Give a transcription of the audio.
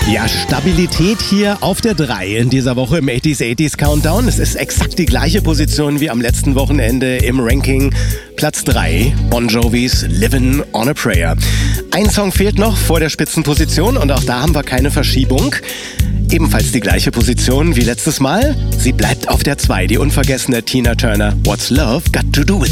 Ja, Stabilität hier auf der 3 in dieser Woche im 80s Countdown. Es ist exakt die gleiche Position wie am letzten Wochenende im Ranking. Platz 3, Bon Jovis Livin' on a Prayer. Ein Song fehlt noch vor der Spitzenposition und auch da haben wir keine Verschiebung. Ebenfalls die gleiche Position wie letztes Mal. Sie bleibt auf der 2, die unvergessene Tina Turner. What's Love Got to Do with